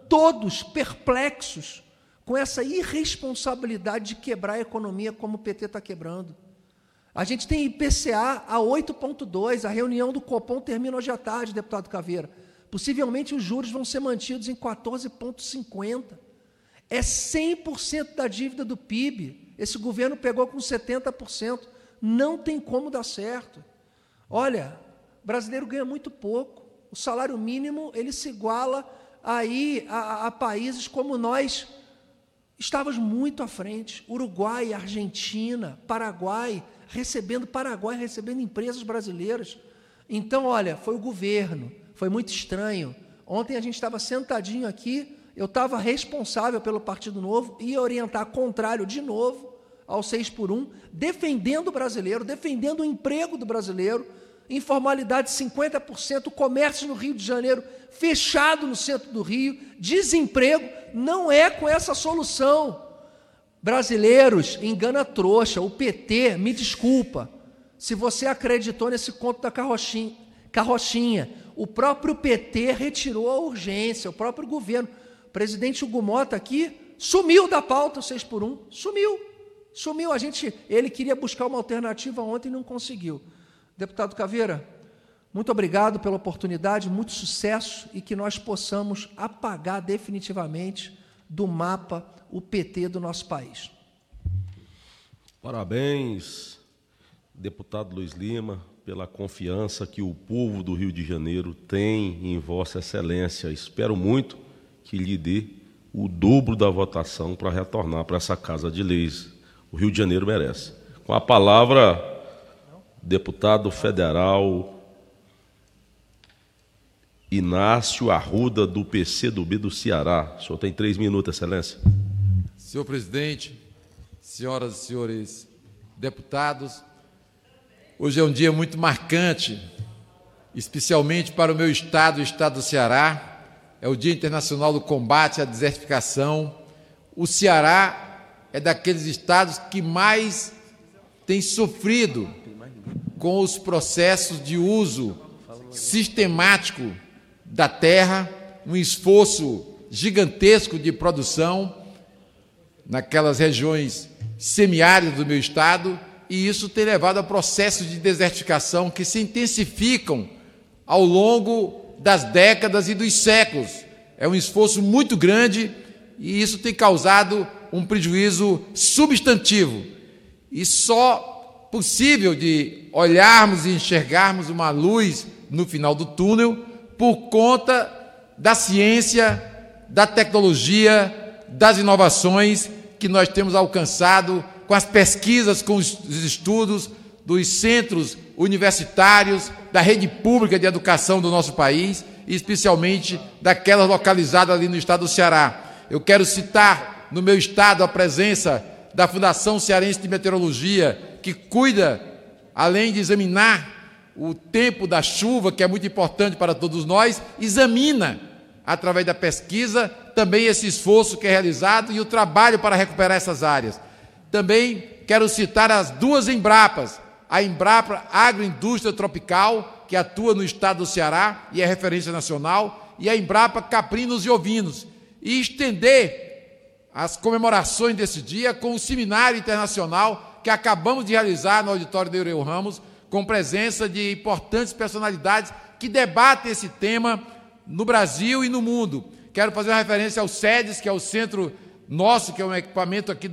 todos perplexos com essa irresponsabilidade de quebrar a economia como o PT está quebrando. A gente tem IPCA a 8,2, a reunião do Copom termina hoje à tarde, deputado Caveira. Possivelmente os juros vão ser mantidos em 14,50. É 100% da dívida do PIB. Esse governo pegou com 70%. Não tem como dar certo. Olha, o brasileiro ganha muito pouco. O salário mínimo ele se iguala aí a países como nós. Estávamos muito à frente. Uruguai, Argentina, Paraguai recebendo empresas brasileiras. Então, olha, foi o governo, foi muito estranho. Ontem a gente estava sentadinho aqui, eu estava responsável pelo Partido Novo, ia orientar contrário de novo ao 6x1, defendendo o brasileiro, defendendo o emprego do brasileiro, informalidade 50%, o comércio no Rio de Janeiro fechado no centro do Rio, desemprego, não é com essa solução. Brasileiros, engana trouxa, o PT, me desculpa, se você acreditou nesse conto da carrochinha, o próprio PT retirou a urgência, o próprio governo, o presidente Hugo Mota aqui, sumiu da pauta o 6x1, sumiu, ele queria buscar uma alternativa ontem e não conseguiu. Deputado Caveira, muito obrigado pela oportunidade, muito sucesso e que nós possamos apagar definitivamente do mapa o PT do nosso país. Parabéns, deputado Luiz Lima, pela confiança que o povo do Rio de Janeiro tem em Vossa Excelência. Espero muito que lhe dê o dobro da votação para retornar para essa Casa de Leis. O Rio de Janeiro merece. Com a palavra, deputado federal Inácio Arruda, do PCdoB do Ceará. O senhor tem 3 minutos, Excelência. Senhor presidente, senhoras e senhores deputados, hoje é um dia muito marcante, especialmente para o meu estado, o estado do Ceará. É o Dia Internacional do Combate à Desertificação. O Ceará é daqueles estados que mais tem sofrido com os processos de uso sistemático da terra, um esforço gigantesco de produção naquelas regiões semiáridas do meu estado, e isso tem levado a processos de desertificação que se intensificam ao longo das décadas e dos séculos. É um esforço muito grande e isso tem causado um prejuízo substantivo. E só possível de olharmos e enxergarmos uma luz no final do túnel por conta da ciência, da tecnologia, das inovações que nós temos alcançado com as pesquisas, com os estudos dos centros universitários, da rede pública de educação do nosso país, e especialmente daquelas localizadas ali no estado do Ceará. Eu quero citar no meu estado a presença da Fundação Cearense de Meteorologia, que cuida, além de examinar o tempo da chuva, que é muito importante para todos nós, examina, através da pesquisa, também esse esforço que é realizado e o trabalho para recuperar essas áreas. Também quero citar as 2 Embrapas, a Embrapa Agroindústria Tropical, que atua no estado do Ceará e é referência nacional, e a Embrapa Caprinos e Ovinos, e estender as comemorações desse dia com o seminário internacional que acabamos de realizar no auditório de Eureu Ramos, com presença de importantes personalidades que debatem esse tema no Brasil e no mundo. Quero fazer uma referência ao SEDES, que é o centro nosso, que é um equipamento aqui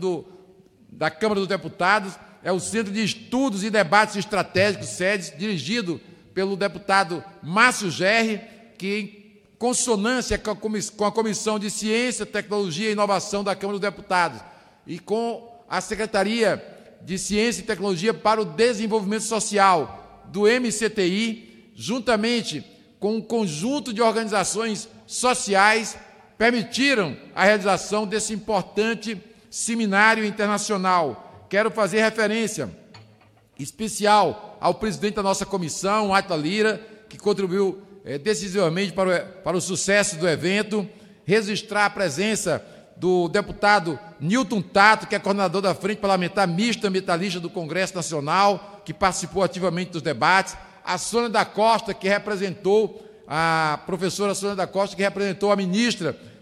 da Câmara dos Deputados, é o Centro de Estudos e Debates Estratégicos, SEDES, dirigido pelo deputado Márcio Gerri, que, em consonância com a Comissão de Ciência, Tecnologia e Inovação da Câmara dos Deputados e com a Secretaria de Ciência e Tecnologia para o Desenvolvimento Social do MCTI, juntamente com um conjunto de organizações sociais, permitiram a realização desse importante seminário internacional. Quero fazer referência especial ao presidente da nossa comissão, Átila Lira, que contribuiu decisivamente para o sucesso do evento, registrar a presença do deputado Newton Tato, que é coordenador da Frente Parlamentar Mista Ambientalista do Congresso Nacional, que participou ativamente dos debates, a Sônia da Costa, que representou, a professora Sônia da Costa, que representou a ministra